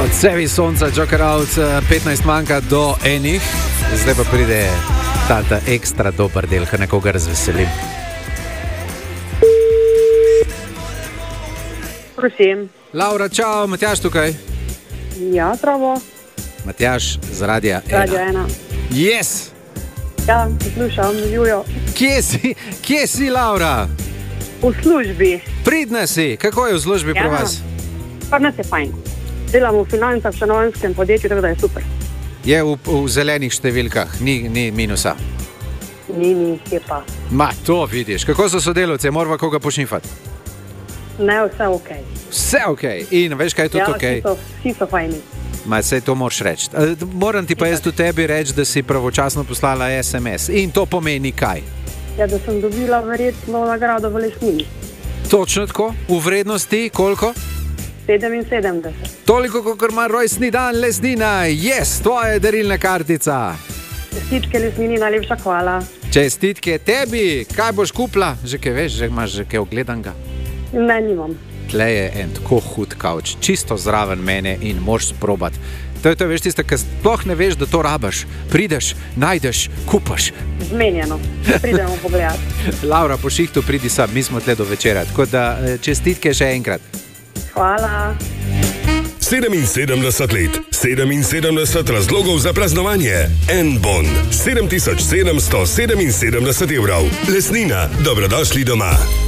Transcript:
Odsevi sonca, Joker out, 15 manjka do enih. Zdaj pa pride ta ekstra dober del, kar nekoga razveselim. Prosim. Laura, čau, Matjaž tukaj. Ja, zdravo. Matjaž z Radia 1. Radio 1. Yes! Ja, poslušam, živijo. Kje si, Laura? V službi. Pridna si, kako je v službi pri vas? Pa nas je fajn. Delamo v financah v stanovanjskem podjetju, tako da je super. Je v zelenih številkah, ni minusa. Ni, je pa. Ma, to vidiš. Kako so sodelavci, morava koga pošnifati? Ne, vse ok. Vse ok. In veš, kaj je tudi ok? Vsi so fajni. Ma, sej to moraš reči. Moram ti pa jaz tudi tebi reči, da si pravočasno poslala SMS. In to pomeni kaj? Ja, da sem dobila verjetno nagrado v Lesnini. Točno tako? V vrednosti koliko? 77. Toliko, kot ima rojstni dan Lesnina. Yes, tvoja darilna kartica. Čestitke Lesnini, najlepša hvala. Čestitke tebi. Kaj boš kupila? Že kaj veš, že imaš že kaj ogledanega? Ne, nimam. Tle je en tako hud kavč, čisto zraven mene in moraš sprobati. To je to, veš, tiste, ki sploh ne veš, da to rabaš. Prideš, najdeš, kupaš. Zmenjeno. Pridemo pogledati. Laura, po šihtu pridi sam, mi smo tle do večera. Tako da čestitke še enkrat. Hvala. 77 let, 77 razlogov za praznovanje. En bon, 7777 evrov. Lesnina, dobrodošli doma.